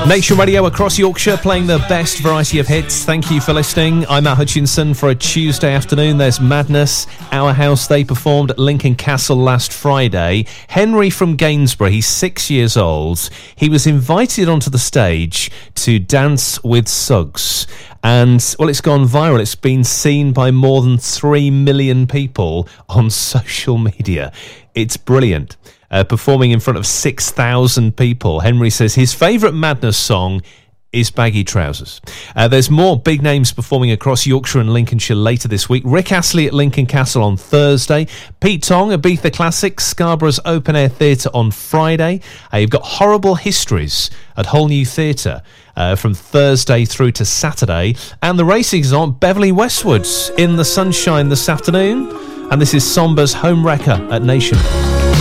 Nation Radio across Yorkshire, playing the best variety of hits. Thank you for listening. I'm Matt Hutchinson. For a Tuesday afternoon, there's Madness. Our House, they performed at Lincoln Castle last Friday. Henry from Gainsborough, he's 6 years old. He was invited onto the stage to dance with Suggs. And, well, it's gone viral. It's been seen by more than 3 million people on social media. It's brilliant. Performing in front of 6,000 people. Henry says his favourite Madness song is Baggy Trousers. There's more big names performing across Yorkshire and Lincolnshire later this week. Rick Astley at Lincoln Castle on Thursday. Pete Tong, Ibiza Classics, Scarborough's Open Air Theatre on Friday. You've got Horrible Histories at Whole New Theatre from Thursday through to Saturday. And the racing is on Beverley Westwood in the sunshine this afternoon. And this is Somber's Home Wrecker at Nation.